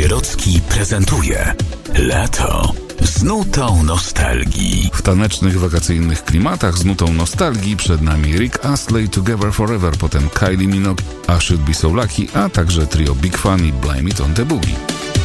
Wyrocki prezentuje Lato z nutą nostalgii. W tanecznych, wakacyjnych klimatach z nutą nostalgii przed nami Rick Astley, Together Forever, potem Kylie Minogue, I Should Be So Lucky, a także trio Big Fun i Blame It On The Boogie.